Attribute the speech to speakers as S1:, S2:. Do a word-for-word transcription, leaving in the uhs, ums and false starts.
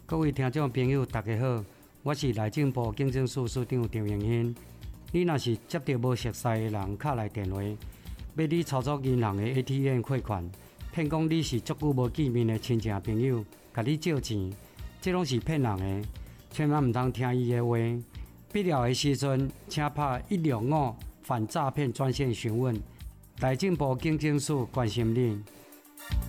S1: 各位听众朋友，大家好，我是内政部警政署署长张荣兴。你若是接到无熟悉的人敲来电话，要你操作银行的 A T M 汇款，骗讲你是足久无见面的亲戚朋友，甲你借钱，这拢是骗人的，千万唔通听伊的话。必要的时阵，请拍一六五反诈骗专线询问。内政部警政署关心你。